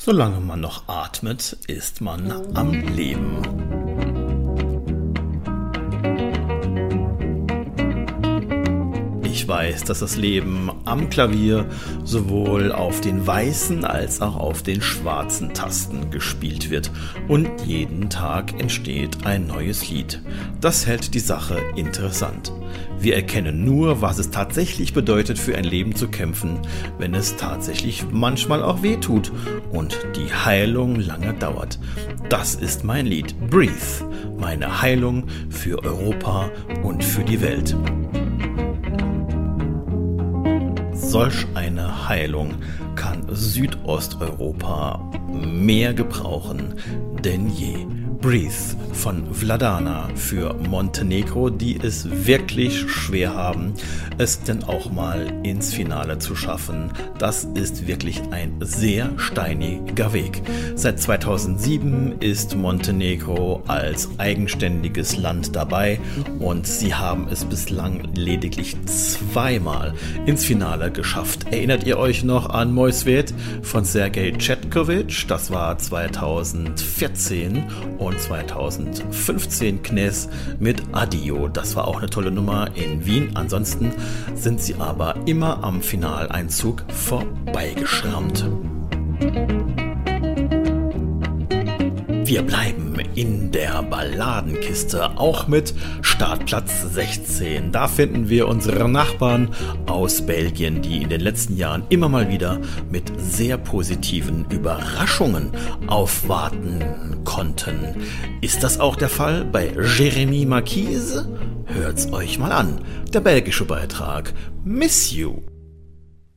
Solange man noch atmet, ist man am Leben. Ich weiß, dass das Leben am Klavier sowohl auf den weißen als auch auf den schwarzen Tasten gespielt wird und jeden Tag entsteht ein neues Lied. Das hält die Sache interessant. Wir erkennen nur, was es tatsächlich bedeutet, für ein Leben zu kämpfen, wenn es tatsächlich manchmal auch wehtut und die Heilung lange dauert. Das ist mein Lied Breathe, meine Heilung für Europa und für die Welt. Solch eine Heilung kann Südosteuropa mehr gebrauchen denn je. Breathe von Vladana für Montenegro, die es wirklich schwer haben, es denn auch mal ins Finale zu schaffen. Das ist wirklich ein sehr steiniger Weg. Seit 2007 ist Montenegro als eigenständiges Land dabei und sie haben es bislang lediglich zweimal ins Finale geschafft. Erinnert ihr euch noch an Moj svet von Sergej Cvetkovic? Das war 2014 und 2015 Knez mit Adio. Das war auch eine tolle Nummer in Wien. Ansonsten sind sie aber immer am Finaleinzug vorbeigeschrammt. Wir bleiben in der Balladenkiste, auch mit Startplatz 16. Da finden wir unsere Nachbarn aus Belgien, die in den letzten Jahren immer mal wieder mit sehr positiven Überraschungen aufwarten konnten. Ist das auch der Fall bei Jérémie Marquise? Hört's euch mal an. Der belgische Beitrag Miss You.